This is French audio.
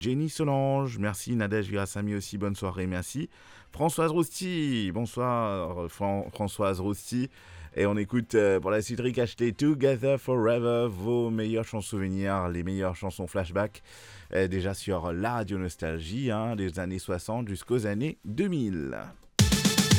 Jenny Solange, merci. Nadège Virassami aussi, bonne soirée, merci. Françoise Rousti, bonsoir Françoise Rousti. Et on écoute pour la suite Ricochet Together Forever, vos meilleures chansons souvenirs, les meilleures chansons flashback, déjà sur la radio Nostalgie, des années 60 jusqu'aux années 2000.